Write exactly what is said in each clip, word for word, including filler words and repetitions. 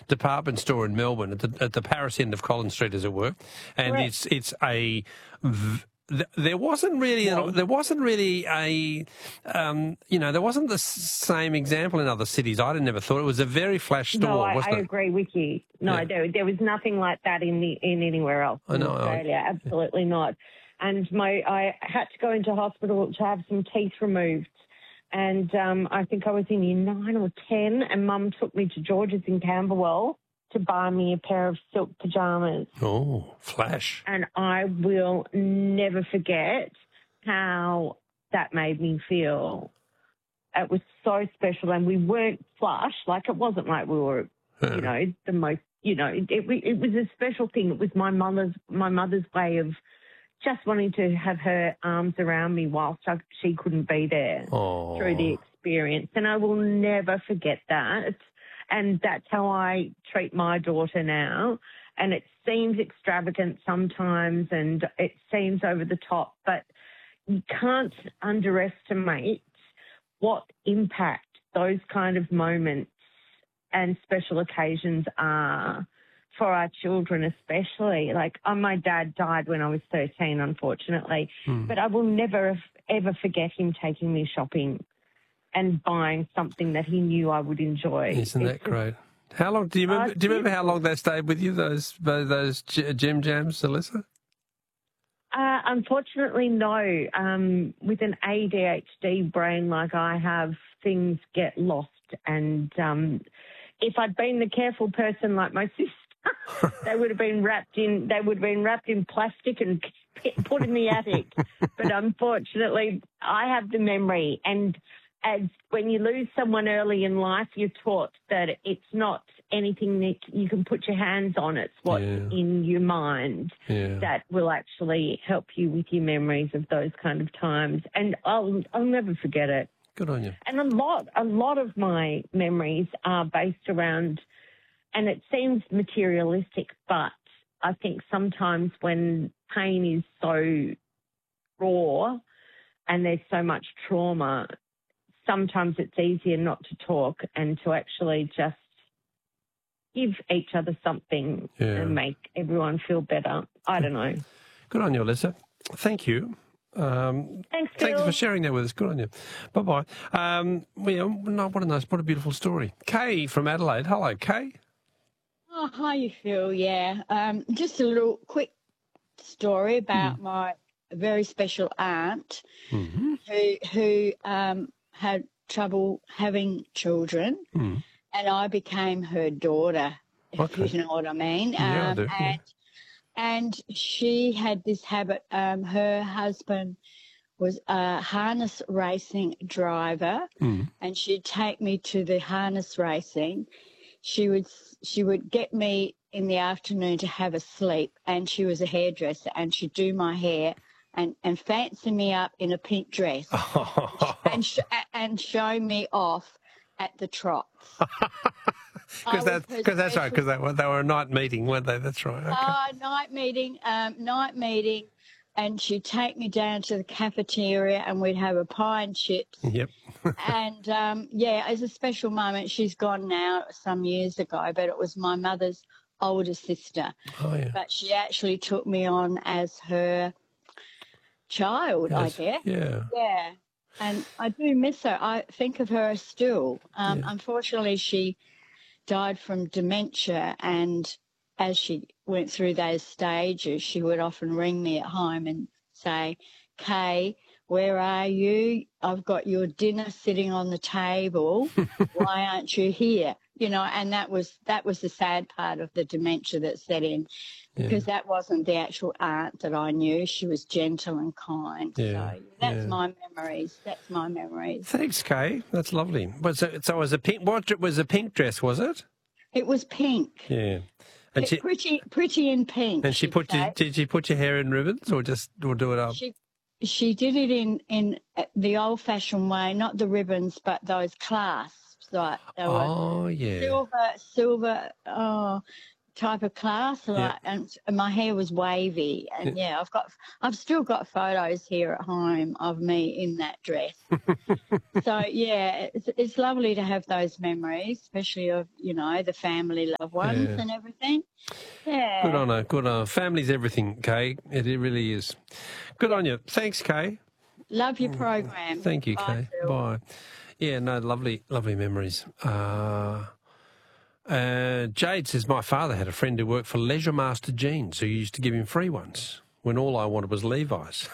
department store in Melbourne at the, at the Paris end of Collins Street, as it were, and Correct. it's it's a. V- There wasn't really, No. there wasn't really a, um, you know, there wasn't the same example in other cities. I never thought it was a very flash store, No, I, wasn't I it? agree with you. No, Yeah. there there was nothing like that in the in anywhere else I in know, I- Australia. Absolutely not. And my I had to go into hospital to have some teeth removed. And um, I think I was in year nine or ten, and Mum took me to George's in Camberwell to buy me a pair of silk pyjamas. Oh, flash. And I will never forget how that made me feel. It was so special, and we weren't flush. Like, it wasn't like we were, you know, the most, you know, it, it, it was a special thing. It was my mother's, my mother's way of just wanting to have her arms around me whilst I, she couldn't be there Oh. through the experience. And I will never forget that. And that's how I treat my daughter now. And it seems extravagant sometimes and it seems over the top, but you can't underestimate what impact those kind of moments and special occasions are for our children especially. Like, oh, my dad died when I was thirteen, unfortunately, Hmm. but I will never, ever forget him taking me shopping and buying something that he knew I would enjoy. Isn't that It's great? How long do you remember? Oh, do you remember how beautiful. long they stayed with you? Those those G- gem jams, Alyssa? Uh, unfortunately, no. Um, with an A D H D brain like I have, things get lost. And um, if I'd been the careful person like my sister, they would have been wrapped in. They would have been wrapped in plastic and p- put in the attic. But unfortunately, I have the memory. And as when you lose someone early in life, you're taught that it's not anything that you can put your hands on. It's what's Yeah. in your mind Yeah. that will actually help you with your memories of those kind of times. And I'll I'll never forget it. Good on you. And a lot a lot of my memories are based around, and it seems materialistic, but I think sometimes when pain is so raw and there's so much trauma, sometimes it's easier not to talk and to actually just give each other something Yeah. and make everyone feel better. I don't know. Good on you, Alyssa. Thank you. Um, Thanks, Phil. thanks for sharing that with us. Good on you. Bye bye. Um, well, no, what a nice, what a beautiful story. Kay from Adelaide. Hello, Kay. Oh, how you feel? Yeah. Um, just a little quick story about my very special aunt Mm-hmm. who who um, had trouble having children, Mm. and I became her daughter. If Okay. you know what I mean. Yeah, I Um, do, yeah. and and she had this habit. Um, her husband was a harness racing driver, Mm. and she'd take me to the harness racing. She would she would get me in the afternoon to have a sleep, and she was a hairdresser, and she'd do my hair and, and fancy me up in a pink dress and sh- and show me off at the trots. I Because was that's, her cause that's right, special- because they were, they were a night meeting, weren't they? That's right. Okay. Oh, night meeting, um, night meeting, and she'd take me down to the cafeteria, and we'd have a pie and chips. Yep. And um, yeah, it's a special moment. She's gone now some years ago, but it was my mother's older sister. Oh, yeah. But she actually took me on as her child, Yes. I guess. Yeah. Yeah. And I do miss her. I think of her still. Um, Yeah. Unfortunately, she died from dementia, and as she went through those stages, she would often ring me at home and say, Kay, where are you? I've got your dinner sitting on the table. Why aren't you here? You know, and that was that was the sad part of the dementia that set in, because that wasn't the actual aunt that I knew. She was gentle and kind. Yeah, So that's yeah. my memories. That's my memories. Thanks, Kay. That's lovely. Was it, so it was a pink, what it was a pink dress, was it? It was pink. Yeah. And she, pretty pretty in pink. and she she'd put, you, say. did she put your hair in ribbons or just, or do it up? She she did it in in the old fashioned way, not the ribbons, but those clasps. Like they were Oh, yeah. silver silver. Oh, type of class, like, Yeah. and, and my hair was wavy, and yeah. I've got, I've still got photos here at home of me in that dress. So yeah, it's, it's lovely to have those memories, especially of, you know, the family, loved ones, Yeah. and everything. Yeah. Good on her. Good on her. Family's everything, Kay. It, it really is. Good on you. Thanks, Kay. Love your program. Thank you, Bye, Kay. Phil. Bye. Yeah, no, lovely, lovely memories. Uh, uh, Jade says, my father had a friend who worked for Leisure Master Jeans who used to give him free ones when all I wanted was Levi's.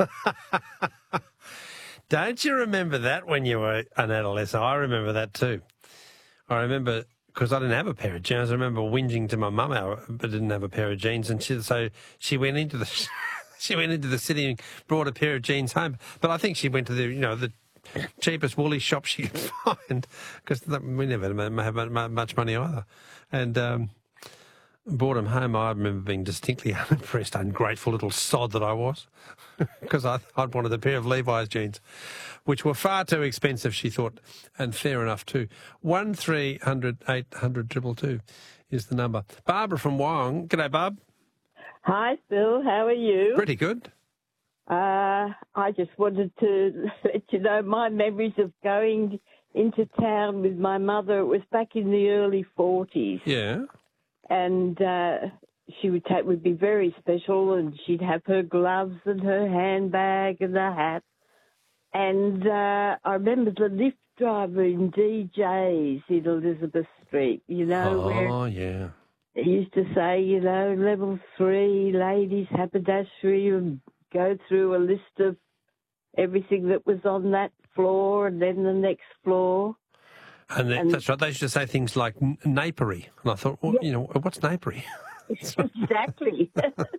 Don't you remember that when you were an adolescent? I remember that too. I remember, because I didn't have a pair of jeans, I remember whinging to my mum, but didn't have a pair of jeans, and she, so she went into the she went into the city and brought a pair of jeans home. But I think she went to the, you know, the cheapest woolly shop she could find, because we never had much money either, and um, brought them home. I remember being distinctly unimpressed, ungrateful little sod that I was, because I, I'd wanted a pair of Levi's jeans, which were far too expensive, she thought, and fair enough too. One three hundred eight hundred two two two is the number. Barbara from Wyong. G'day, Barb. Hi, Phil. How are you? Pretty good. Uh, I just wanted to let you know my memories of going into town with my mother. It was back in the early forties. Yeah. And uh, she would take, would be very special, and she'd have her gloves and her handbag and a hat. And uh, I remember the lift driver in D J's in Elizabeth Street, you know, where Oh, yeah. he used to say, you know, level three, ladies, haberdashery, and go through a list of everything that was on that floor and then the next floor. And, that, And- that's right. They used to say things like n- napery. And I thought, well, you know, what's napery? Exactly.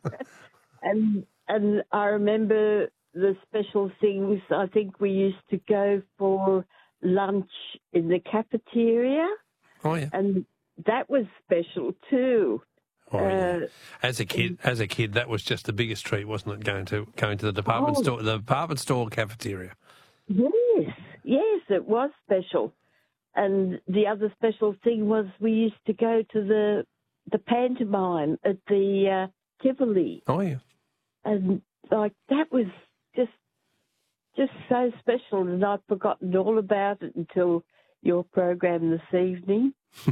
and and I remember the special things. I think we used to go for lunch in the cafeteria, Oh, yeah. and that was special too. Oh, yeah. Uh, As a kid, as a kid, that was just the biggest treat, wasn't it? Going to going to the department Oh. store, the department store cafeteria. Yes, yes, it was special. And the other special thing was we used to go to the the pantomime at the uh, Tivoli, Oh, yeah. and like that was just just so special, and I've forgotten all about it until your program this evening.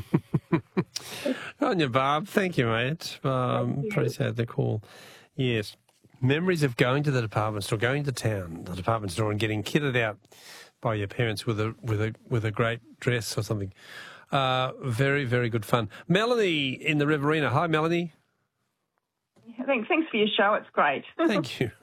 On you, Barb. Thank you, mate. Um, appreciate the call. Yes. Memories of going to the department store, going to town, the department store, and getting kitted out by your parents with a with a with a great dress or something. Uh, very, very good fun. Melanie in the Riverina. Hi, Melanie. Thanks, thanks for your show. It's great. Thank you.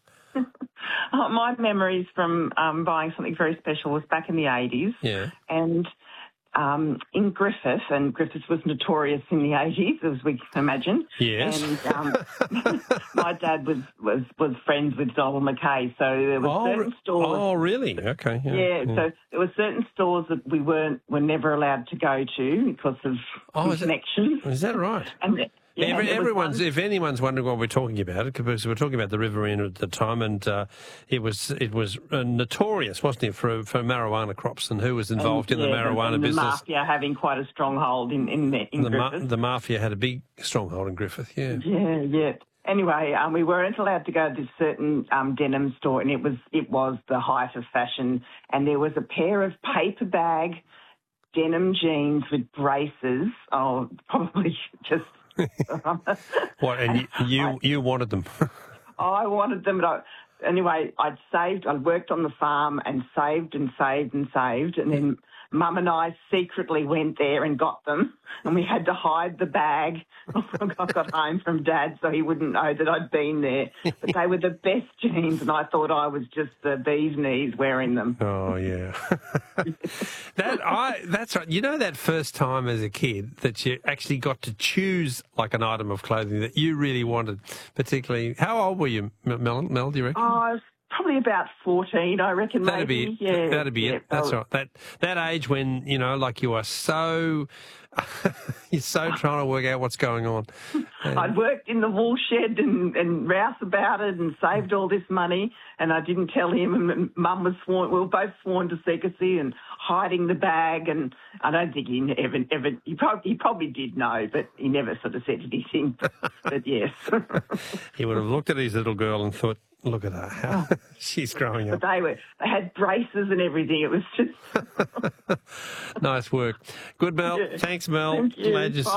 Oh, my memories from um, buying something very special was back in the eighties. Yeah. And um, in Griffith, and Griffith was notorious in the eighties, as we can imagine. Yes. And um, my dad was, was, was friends with Donald McKay, so there were Oh, certain re- stores. oh, really? Okay. Yeah. Yeah, so there were certain stores that we weren't were never allowed to go to because of Oh, is that- connections. Is that right? And yeah, Every, there was everyone's, one- if anyone's wondering what we're talking about, because we're talking about the Riverina at the time, and uh, it was it was uh, notorious, wasn't it, for for marijuana crops and who was involved in the yeah, marijuana and the business. mafia having quite a stronghold in in, the, in The, ma- Griffith. the mafia had a big stronghold in Griffith. Yeah. Yeah, yeah. Anyway, um, we weren't allowed to go to this certain um, denim store, and it was it was the height of fashion. And there was a pair of paper bag denim jeans with braces. Oh, probably just. What? And you you, you wanted them? I wanted them. But I, anyway, I'd saved. I worked on the farm and saved and saved and saved, and then Mum and I secretly went there and got them, and we had to hide the bag. I got home from Dad, so he wouldn't know that I'd been there. But they were the best jeans, and I thought I was just the bee's knees wearing them. Oh yeah. that I that's right. You know that first time as a kid that you actually got to choose like an item of clothing that you really wanted, particularly. How old were you, Mel? Mel, do you reckon? Oh, I was probably about fourteen, I reckon. That'd maybe. be it. Yeah, That'd be yeah, it. That's well, right. That that age when, you know, like you are so You're so trying to work out what's going on. And I'd worked in the wool shed and, and rouse about it and saved all this money, and I didn't tell him, and Mum was sworn, we were both sworn to secrecy and hiding the bag, and I don't think he ever, ever he, probably, he probably did know, but he never sort of said anything, but yes. he would have looked at his little girl and thought, look at her, how she's growing up. But they were, they had braces and everything. It was just... Nice work. Good, Mel. Yeah. Thanks, Mel. Thank you. Glad you Bye.